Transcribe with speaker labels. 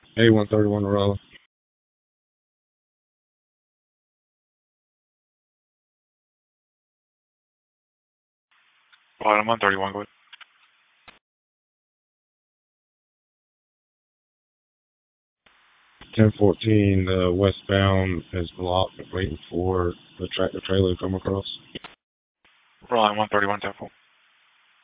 Speaker 1: A131 Raleigh.
Speaker 2: Alright, I'm on 31, go ahead.
Speaker 1: 1014 westbound is blocked, waiting for the tractor trailer to come across.
Speaker 2: Alright, I'm on 31, 10-4.